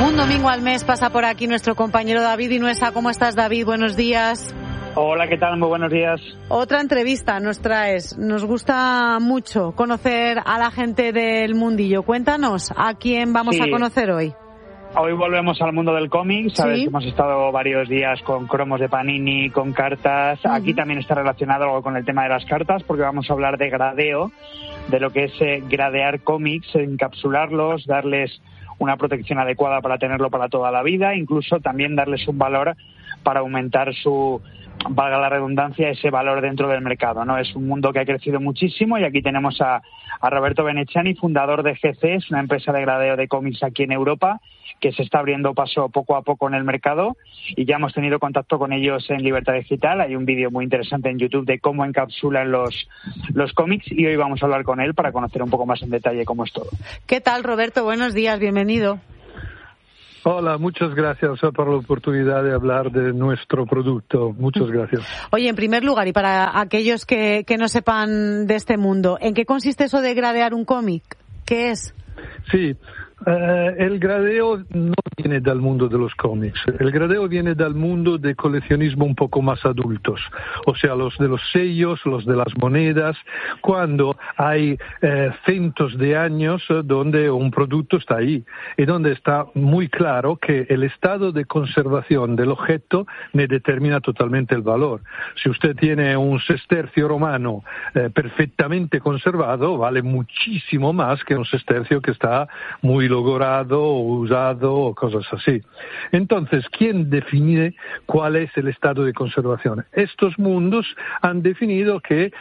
Un domingo al mes pasa por aquí nuestro compañero David Inuesa. ¿Cómo estás, David? Buenos días. Hola, ¿qué tal? Muy buenos días. Otra entrevista nos traes. Nos gusta mucho conocer a la gente del mundillo. Cuéntanos, ¿a quién vamos a conocer hoy? Hoy volvemos al mundo del cómic. Sabes que hemos estado varios días con cromos de Panini, con cartas. Aquí también está relacionado algo con el tema de las cartas, porque vamos a hablar de gradeo, de lo que es gradear cómics, encapsularlos, darles una protección adecuada para tenerlo para toda la vida, incluso también darles un valor para aumentar su, valga la redundancia, ese valor dentro del mercado, ¿no? Es un mundo que ha crecido muchísimo y aquí tenemos a Roberto Benechani, fundador de GC, es una empresa de gradeo de cómics aquí en Europa que se está abriendo paso poco a poco en el mercado y ya hemos tenido contacto con ellos en Libertad Digital. Hay un vídeo muy interesante en YouTube de cómo encapsulan los cómics y hoy vamos a hablar con él para conocer un poco más en detalle cómo es todo. ¿Qué tal, Roberto? Buenos días, bienvenido. Hola, muchas gracias por la oportunidad de hablar de nuestro producto. Muchas gracias. Oye, en primer lugar, y para aquellos que no sepan de este mundo, ¿en qué consiste eso de gradear un cómic? ¿Qué es? Sí, el gradeo no viene del mundo de los cómics. El gradeo viene del mundo de coleccionismo un poco más adultos, o sea, los de los sellos, los de las monedas, cuando hay cientos de años donde un producto está ahí y donde está muy claro que el estado de conservación del objeto ne determina totalmente el valor. Si usted tiene un sestercio romano perfectamente conservado, vale muchísimo más que un sestercio que está muy logrado o usado o cosas así. Entonces, ¿quién define cuál es el estado de conservación? Estos mundos han definido que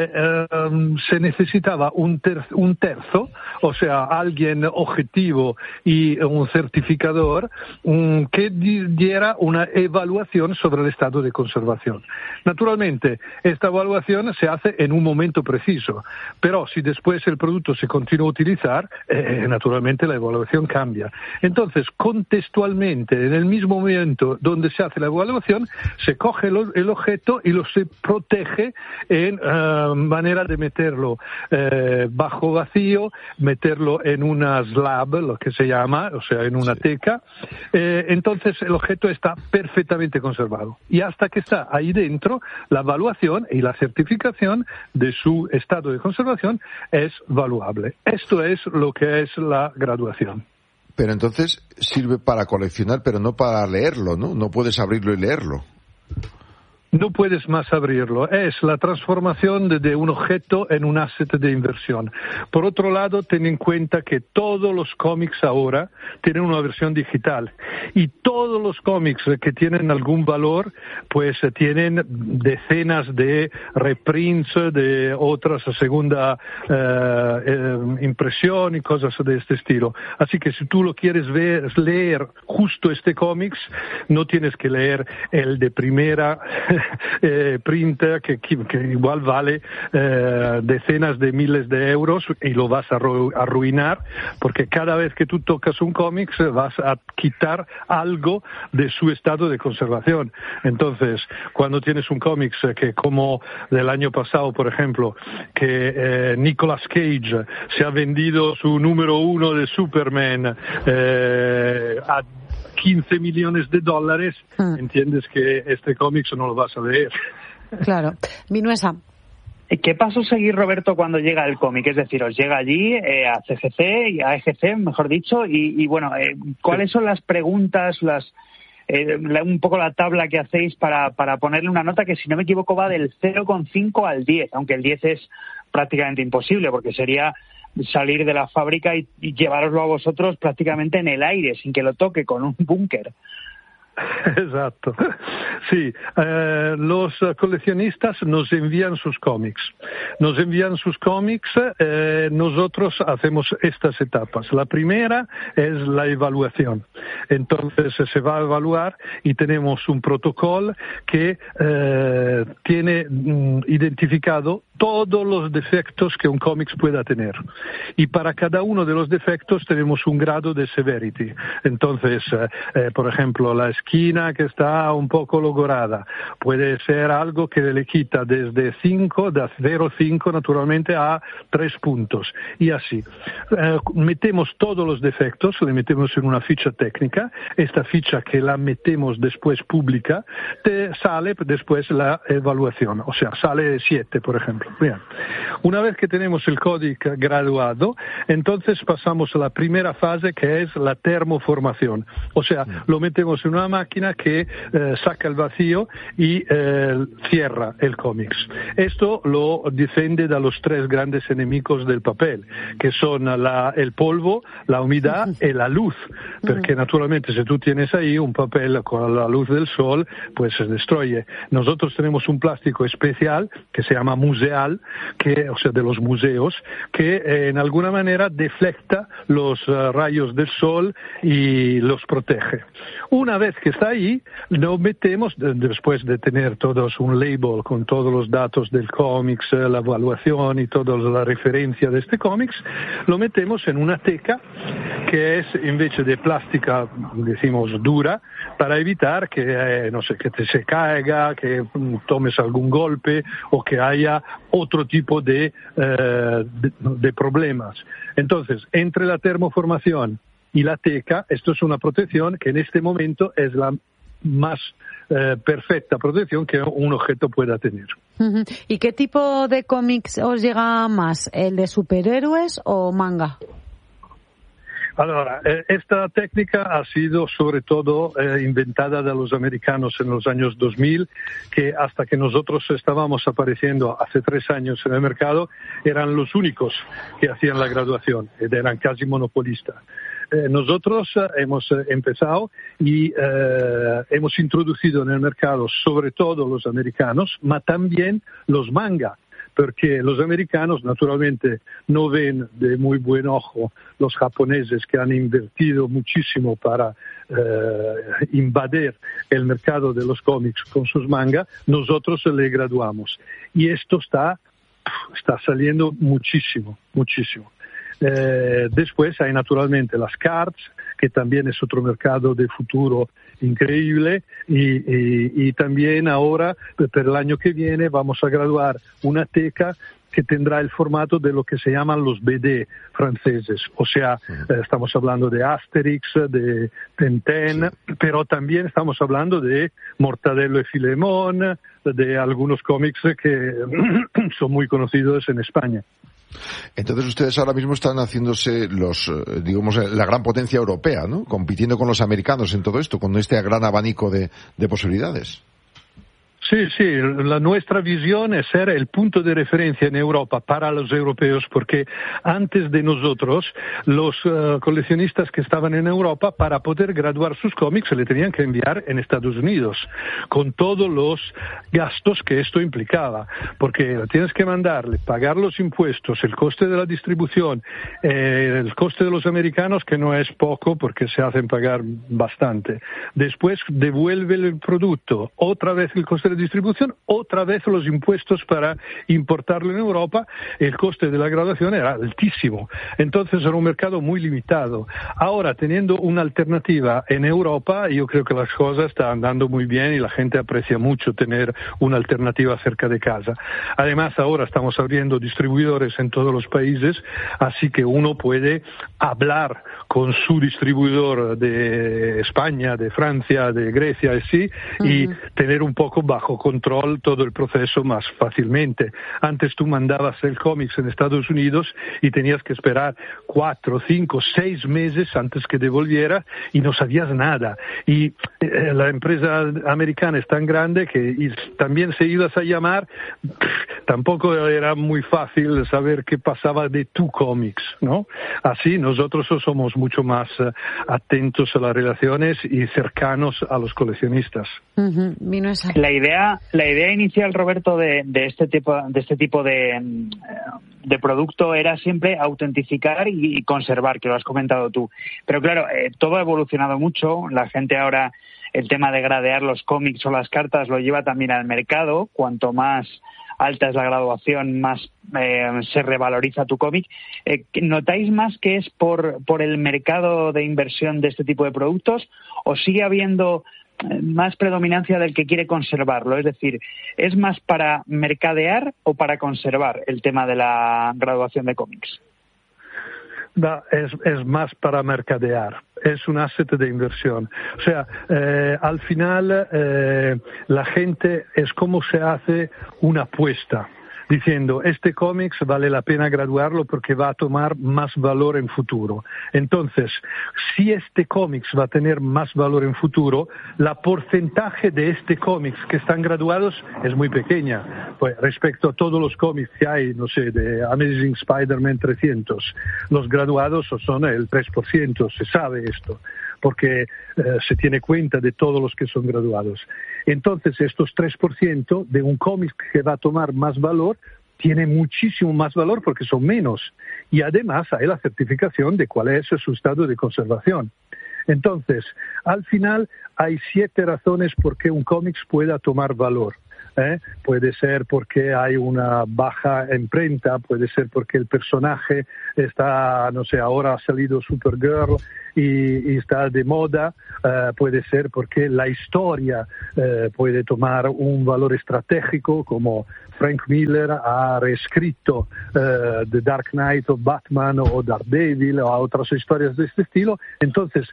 se necesitaba un terzo, o sea, alguien objetivo y un certificador que diera una evaluación sobre el estado de conservación. Naturalmente, esta evaluación se hace en un momento preciso, pero si después el producto se continúa a utilizar, naturalmente la evaluación cambia. Entonces, contextualmente, en el mismo momento donde se hace la evaluación, se coge el objeto y lo se protege en manera de meterlo bajo vacío, meterlo en una slab, lo que se llama, o sea, en una teca. Entonces, el objeto está perfectamente conservado. Y hasta que está ahí dentro, la evaluación y la certificación de su estado de conservación es valuable. Esto es lo que es la graduación. Pero entonces sirve para coleccionar, pero no para leerlo, ¿no? No puedes abrirlo y leerlo. No puedes más abrirlo. Es la transformación de un objeto en un asset de inversión. Por otro lado, ten en cuenta que todos los cómics ahora tienen una versión digital. Y todos los cómics que tienen algún valor, pues tienen decenas de reprints de otras segunda impresión y cosas de este estilo. Así que si tú lo quieres leer justo este cómics, no tienes que leer el de primera printer que igual vale decenas de miles de euros y lo vas a arruinar porque cada vez que tú tocas un cómic vas a quitar algo de su estado de conservación. Entonces, cuando tienes un cómic que como del año pasado, por ejemplo, que Nicolas Cage se ha vendido su número 1 de Superman a $15 millones, entiendes que este cómic no lo vas a leer. Claro. Minuesa. ¿Qué paso seguir, Roberto, cuando llega el cómic? Es decir, os llega allí a CGC y a EGC, mejor dicho, y bueno, ¿cuáles son las preguntas, un poco la tabla que hacéis para ponerle una nota que, si no me equivoco, va del 0,5 al 10, aunque el 10 es prácticamente imposible, porque sería salir de la fábrica y llevároslo a vosotros prácticamente en el aire, sin que lo toque, con un búnker? Exacto. Sí, los coleccionistas nos envían sus cómics. Nosotros hacemos estas etapas. La primera es la evaluación. Entonces se va a evaluar y tenemos un protocolo que tiene identificado todos los defectos que un cómic pueda tener. Y para cada uno de los defectos tenemos un grado de severity. Entonces, por ejemplo, la esquina que está un poco lograda. Puede ser algo que le quita desde 5, de 0,5 naturalmente a 3 puntos. Y así. Metemos todos los defectos, le metemos en una ficha técnica. Esta ficha que la metemos después pública, te sale después la evaluación. O sea, sale 7, por ejemplo. Bien. Una vez que tenemos el código graduado, entonces pasamos a la primera fase, que es la termoformación. O sea, lo metemos en una máquina que saca el vacío y cierra el cómics. Esto lo defiende de los 3 grandes enemigos del papel, que son el polvo, la humedad y la luz. Porque naturalmente si tú tienes ahí un papel con la luz del sol, pues se destruye. Nosotros tenemos un plástico especial que se llama museal, o sea, de los museos, que en alguna manera deflecta los rayos del sol y los protege. Una vez que está ahí, lo metemos, después de tener todos un label con todos los datos del cómics, la evaluación y toda la referencia de este cómics, lo metemos en una teca que es, en vez de plástica, decimos dura, para evitar que, no sé, que te se caiga, que tomes algún golpe o que haya otro tipo de problemas. Entonces, entre la termoformación y la teca, esto es una protección que en este momento es la más perfecta protección que un objeto pueda tener. ¿Y qué tipo de cómics os llega más? ¿El de superhéroes o manga? Allora, esta técnica ha sido sobre todo inventada de los americanos en los años 2000, que hasta que nosotros estábamos apareciendo hace 3 años en el mercado, eran los únicos que hacían la graduación, eran casi monopolistas. Nosotros hemos empezado y hemos introducido en el mercado sobre todo los americanos, pero también los manga, porque los americanos naturalmente no ven de muy buen ojo los japoneses que han invertido muchísimo para invadir el mercado de los cómics con sus mangas. Nosotros le graduamos y esto está saliendo muchísimo. Después hay naturalmente las cards, que también es otro mercado de futuro increíble, y también ahora, para el año que viene, vamos a graduar una teca que tendrá el formato de lo que se llaman los BD franceses. O sea, estamos hablando de Asterix, de Tintín, pero también estamos hablando de Mortadelo y Filemón, de algunos cómics que son muy conocidos en España. Entonces ustedes ahora mismo están haciéndose la gran potencia europea, ¿no? Compitiendo con los americanos en todo esto, con este gran abanico de posibilidades. Sí, nuestra visión es ser el punto de referencia en Europa para los europeos, porque antes de nosotros, los coleccionistas que estaban en Europa, para poder graduar sus cómics, se le tenían que enviar en Estados Unidos, con todos los gastos que esto implicaba, porque tienes que mandarle, pagar los impuestos, el coste de la distribución, el coste de los americanos, que no es poco, porque se hacen pagar bastante. Después devuelve el producto, otra vez el coste de distribución, otra vez los impuestos para importarlo en Europa, el coste de la graduación era altísimo. Entonces era un mercado muy limitado. Ahora, teniendo una alternativa en Europa, yo creo que las cosas están andando muy bien y la gente aprecia mucho tener una alternativa cerca de casa. Además, ahora estamos abriendo distribuidores en todos los países, así que uno puede hablar con su distribuidor de España, de Francia, de Grecia, así, y tener un poco bajo control todo el proceso más fácilmente. Antes tú mandabas el cómics en Estados Unidos y tenías que esperar 4, 5, 6 meses antes que devolviera y no sabías nada. Y la empresa americana es tan grande que también se ibas a llamar, tampoco era muy fácil saber qué pasaba de tu cómics, ¿no? Así nosotros somos mucho más atentos a las relaciones y cercanos a los coleccionistas. La idea inicial, Roberto, de este tipo de producto era siempre autentificar y conservar, que lo has comentado tú. Pero claro, todo ha evolucionado mucho. La gente ahora, el tema de gradear los cómics o las cartas lo lleva también al mercado. Cuanto más alta es la graduación, más se revaloriza tu cómic. ¿Notáis más que es por el mercado de inversión de este tipo de productos o sigue habiendo más predominancia del que quiere conservarlo. Es decir, ¿es más para mercadear o para conservar el tema de la graduación de cómics? Es más para mercadear, es un asset de inversión. O sea, al final la gente es como se hace una apuesta, diciendo, este cómics vale la pena graduarlo porque va a tomar más valor en futuro. Entonces, si este cómics va a tener más valor en futuro, la porcentaje de este cómics que están graduados es muy pequeña. Pues respecto a todos los cómics que hay, no sé, de Amazing Spider-Man 300, los graduados son el 3%, se sabe esto, porque se tiene cuenta de todos los que son graduados. Entonces, estos 3% de un cómic que va a tomar más valor, tiene muchísimo más valor porque son menos. Y además hay la certificación de cuál es su estado de conservación. Entonces, al final hay 7 razones por qué un cómic pueda tomar valor. Puede ser porque hay una baja imprenta, puede ser porque el personaje está, no sé, ahora ha salido Supergirl y está de moda, puede ser porque la historia puede tomar un valor estratégico, como Frank Miller ha reescrito The Dark Knight o Batman o Daredevil o otras historias de este estilo. Entonces,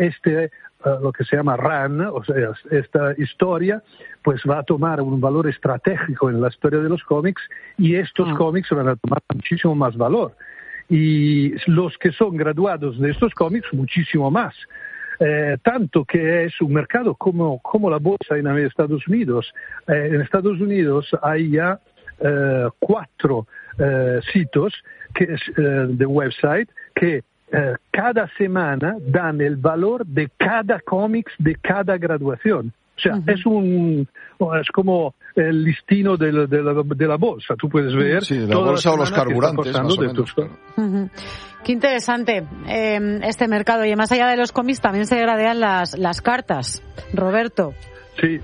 lo que se llama run, o sea, esta historia, pues va a tomar un valor estratégico en la historia de los cómics y estos cómics van a tomar muchísimo más valor. Y los que son graduados de estos cómics, muchísimo más. Tanto que es un mercado como la bolsa en Estados Unidos. En Estados Unidos hay ya 4 sitios de website que cada semana dan el valor de cada cómics de cada graduación. O sea, es como el listino de la bolsa. Tú puedes ver de la bolsa o los carburantes, más o menos. Qué interesante este mercado. Y más allá de los cómics también se gradean las cartas, Roberto. Sí.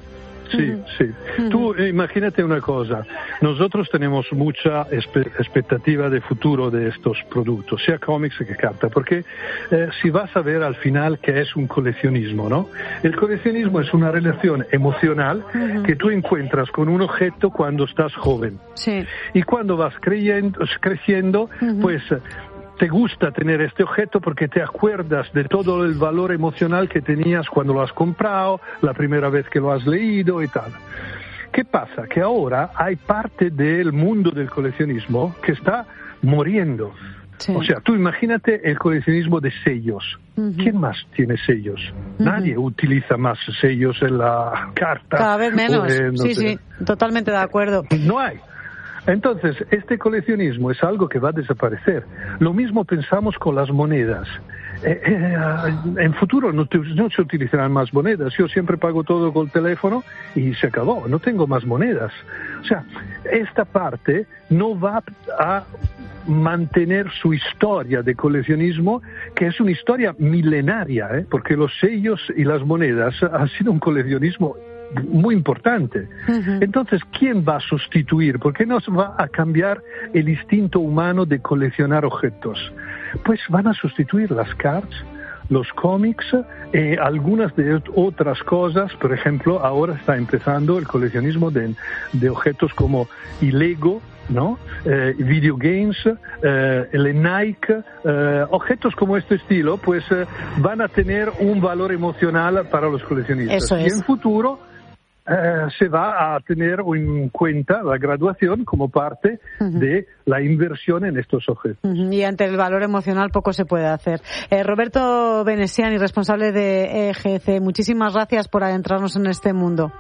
Tú imagínate una cosa, nosotros tenemos mucha expectativa de futuro de estos productos, sea cómics que carta, porque si vas a ver al final qué es un coleccionismo, ¿no? El coleccionismo es una relación emocional que tú encuentras con un objeto cuando estás joven. Sí. Y cuando vas creciendo, pues te gusta tener este objeto porque te acuerdas de todo el valor emocional que tenías cuando lo has comprado, la primera vez que lo has leído y tal. ¿Qué pasa? Que ahora hay parte del mundo del coleccionismo que está muriendo. Sí. O sea, tú imagínate el coleccionismo de sellos. ¿Quién más tiene sellos? Nadie utiliza más sellos en la carta. Cada vez menos. Sí, totalmente de acuerdo. No hay. Entonces, este coleccionismo es algo que va a desaparecer. Lo mismo pensamos con las monedas. En futuro no se utilizarán más monedas. Yo siempre pago todo con teléfono y se acabó. No tengo más monedas. O sea, esta parte no va a mantener su historia de coleccionismo, que es una historia milenaria, porque los sellos y las monedas han sido un coleccionismo muy importante. Entonces, ¿quién va a sustituir? ¿Por qué nos va a cambiar el instinto humano de coleccionar objetos? Pues van a sustituir las cards, los cómics, algunas de otras cosas. Por ejemplo, ahora está empezando el coleccionismo de objetos como el Lego, ¿no? Video games, el Nike, objetos como este estilo, pues van a tener un valor emocional para los coleccionistas. Eso es. Y en futuro se va a tener en cuenta la graduación como parte de la inversión en estos objetos. Y ante el valor emocional poco se puede hacer. Roberto Venesiani, responsable de EGC, muchísimas gracias por adentrarnos en este mundo.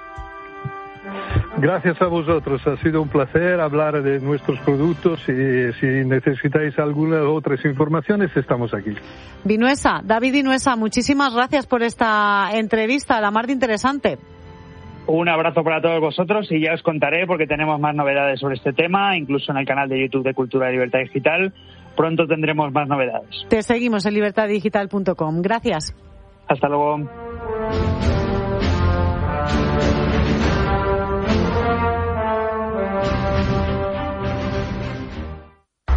Gracias a vosotros, ha sido un placer hablar de nuestros productos y si necesitáis algunas otras informaciones estamos aquí. David Vinuesa, muchísimas gracias por esta entrevista, la más de interesante. Un abrazo para todos vosotros y ya os contaré porque tenemos más novedades sobre este tema, incluso en el canal de YouTube de Cultura y Libertad Digital. Pronto tendremos más novedades. Te seguimos en libertaddigital.com. Gracias. Hasta luego.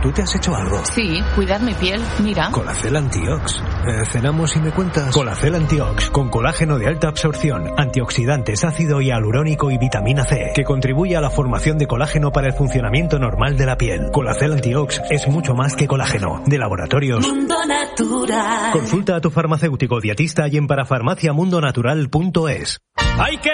¿Tú te has hecho algo? Sí, cuidar mi piel. Mira. Colacel Antiox. Cenamos y me cuentas. Colacel Antiox, con colágeno de alta absorción, antioxidantes, ácido hialurónico y vitamina C, que contribuye a la formación de colágeno para el funcionamiento normal de la piel. Colacel Antiox es mucho más que colágeno. De Laboratorios Mundo Natural. Consulta a tu farmacéutico dietista y en parafarmaciamundonatural.es. ¡Hay que